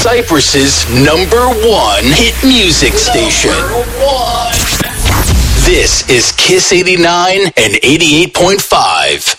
Cyprus's #1 hit music station. This is Kiss 89 and 88.5.